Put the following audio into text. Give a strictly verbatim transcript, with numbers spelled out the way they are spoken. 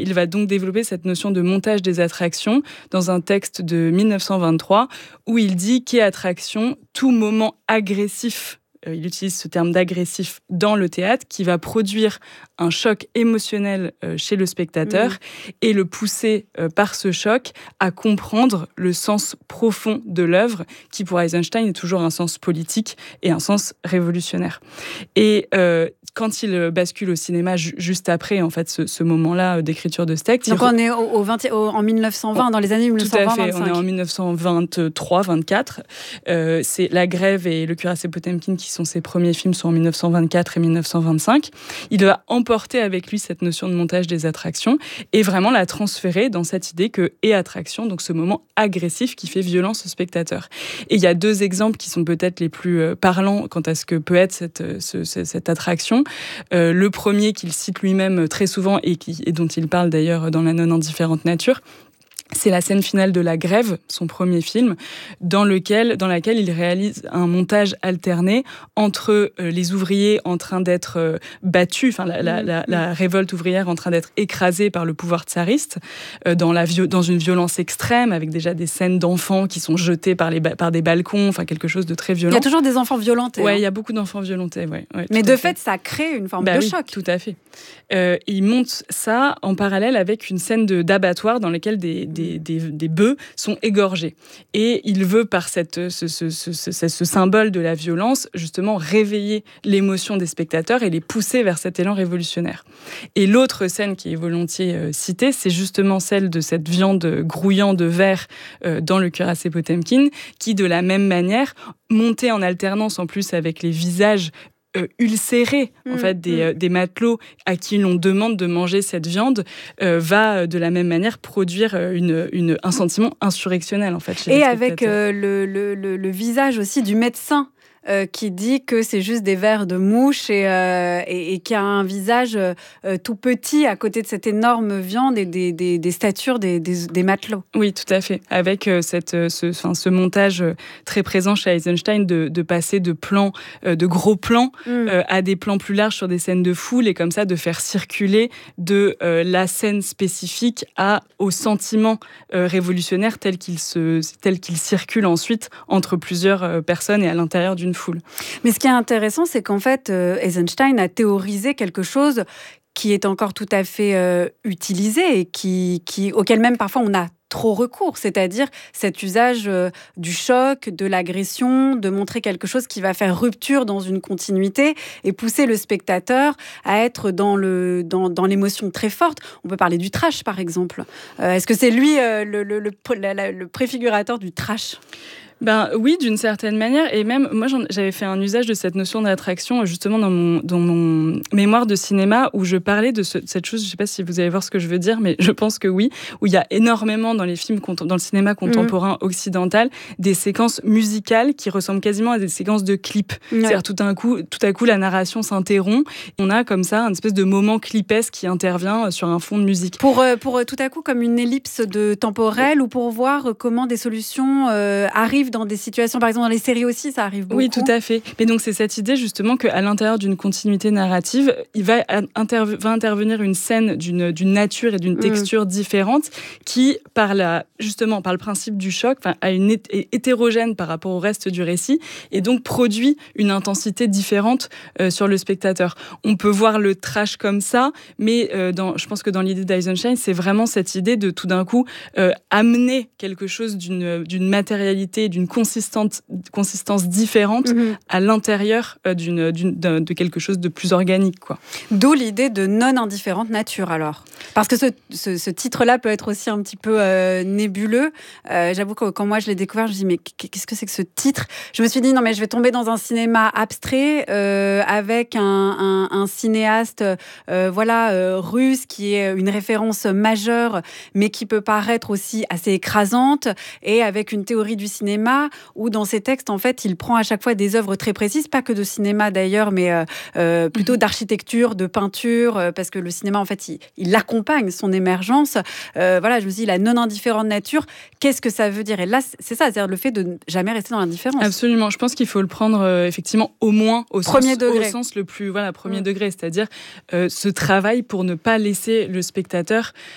il va donc développer cette notion de montage des attractions dans un texte de dix-neuf cent vingt-trois où il dit qu'est attraction tout moment agressif. Il utilise ce terme d'agressif dans le théâtre qui va produire un choc émotionnel chez le spectateur mmh. et le pousser par ce choc à comprendre le sens profond de l'œuvre qui pour Eisenstein est toujours un sens politique et un sens révolutionnaire. Et euh, quand il bascule au cinéma ju- juste après en fait ce, ce moment-là d'écriture de ce texte, donc on re... est au, au vingt, au, en dix-neuf cent vingt, dans les années dix-neuf cent vingt. Tout à fait, on est en dix-neuf cent vingt-trois vingt-quatre. Euh, c'est La Grève et Le Cuirassé Potemkin qui sont ses premiers films, sont en dix-neuf cent vingt-quatre et dix-neuf cent vingt-cinq. Il va emporter avec lui cette notion de montage des attractions et vraiment la transférer dans cette idée que est attraction, donc ce moment agressif qui fait violence au spectateur. Et il y a deux exemples qui sont peut-être les plus parlants quant à ce que peut être cette, ce, cette attraction. Euh, le premier qu'il cite lui-même très souvent et, qui, et dont il parle d'ailleurs dans La non-indifférente nature, c'est la scène finale de La Grève, son premier film, dans, lequel, dans laquelle il réalise un montage alterné entre euh, les ouvriers en train d'être euh, battus, enfin la, la, la, la révolte ouvrière en train d'être écrasée par le pouvoir tsariste, euh, dans, la, dans une violence extrême, avec déjà des scènes d'enfants qui sont jetés par, les, par des balcons, enfin quelque chose de très violent. Il y a toujours des enfants violentés. Oui, hein. il y a beaucoup d'enfants violentés. Ouais, ouais, mais de fait, fait, ça crée une forme bah de oui, choc. Tout à fait. Euh, il monte ça en parallèle avec une scène de, d'abattoir dans laquelle des, des, des, des bœufs sont égorgés. Et il veut, par cette, ce, ce, ce, ce, ce symbole de la violence, justement réveiller l'émotion des spectateurs et les pousser vers cet élan révolutionnaire. Et l'autre scène qui est volontiers euh, citée, c'est justement celle de cette viande grouillant de verre euh, dans Le Cuirassé Potemkin, qui, de la même manière, montait en alternance en plus avec les visages Euh, ulcérés mmh, en fait des, mmh. euh, des matelots à qui l'on demande de manger cette viande euh, va de la même manière produire une, une, un sentiment insurrectionnel en fait chez et les avec euh, le, le, le, le visage aussi du médecin Euh, qui dit que c'est juste des vers de mouche et, euh, et, et qui a un visage euh, tout petit à côté de cette énorme viande et des, des, des statures des, des, des matelots. Oui, tout à fait. Avec euh, cette, ce, enfin, ce montage très présent chez Eisenstein de, de passer de plans, euh, de gros plans mm. euh, à des plans plus larges sur des scènes de foule et comme ça de faire circuler de euh, la scène spécifique à, au sentiment euh, révolutionnaire tel qu'il, se, tel qu'il circule ensuite entre plusieurs euh, personnes et à l'intérieur d'une foule. Mais ce qui est intéressant, c'est qu'en fait, euh, Eisenstein a théorisé quelque chose qui est encore tout à fait euh, utilisé et qui, qui, auquel même parfois on a trop recours, c'est-à-dire cet usage euh, du choc, de l'agression, de montrer quelque chose qui va faire rupture dans une continuité et pousser le spectateur à être dans, le, dans, dans l'émotion très forte. On peut parler du trash, par exemple. Euh, est-ce que c'est lui euh, le, le, le, le, le préfigurateur du trash ? Ben oui, d'une certaine manière, et même moi j'en, j'avais fait un usage de cette notion d'attraction justement dans mon, dans mon mémoire de cinéma où je parlais de, ce, de cette chose, je ne sais pas si vous allez voir ce que je veux dire, mais je pense que oui, où il y a énormément dans les films, dans le cinéma contemporain mmh. occidental, des séquences musicales qui ressemblent quasiment à des séquences de clips. Ouais. C'est-à-dire tout à coup, tout à coup la narration s'interrompt, on a comme ça une espèce de moment clipesque qui intervient sur un fond de musique. Pour, euh, pour euh, tout à coup comme une ellipse de temporelle ouais. ou pour voir comment des solutions euh, arrivent dans des situations, par exemple dans les séries aussi, ça arrive beaucoup. Oui, tout à fait. Mais donc c'est cette idée justement qu'à l'intérieur d'une continuité narrative, il va, interve- va intervenir une scène d'une, d'une nature et d'une texture mmh. différente qui, par la, justement par le principe du choc, a une é- est hétérogène par rapport au reste du récit et donc produit une intensité différente euh, sur le spectateur. On peut voir le trash comme ça, mais euh, dans, je pense que dans l'idée d'Eisenstein, c'est vraiment cette idée de tout d'un coup euh, amener quelque chose d'une, d'une matérialité, d'une consistance, consistance différente mmh. à l'intérieur euh, d'une, d'une, d'un, de quelque chose de plus organique, quoi. D'où l'idée de non-indifférente nature, alors. Parce que ce, ce, ce titre-là peut être aussi un petit peu euh, nébuleux. Euh, j'avoue que quand moi je l'ai découvert, je me suis dit, mais qu'est-ce que c'est que ce titre ? Je me suis dit, non, mais je vais tomber dans un cinéma abstrait euh, avec un, un, un cinéaste euh, voilà, euh, russe qui est une référence majeure, mais qui peut paraître aussi assez écrasante, et avec une théorie du cinéma où dans ses textes, en fait, il prend à chaque fois des œuvres très précises, pas que de cinéma d'ailleurs, mais euh, euh, plutôt d'architecture, de peinture, euh, parce que le cinéma, en fait, il, il accompagne son émergence. Euh, voilà, je me dis, la non-indifférente nature, qu'est-ce que ça veut dire ? Et là, c'est ça, c'est-à-dire le fait de ne jamais rester dans l'indifférence. Absolument, je pense qu'il faut le prendre euh, effectivement au moins au premier sens, degré. Au sens le plus, voilà, premier mmh. degré, c'est-à-dire euh, ce travail pour ne pas laisser le spectateur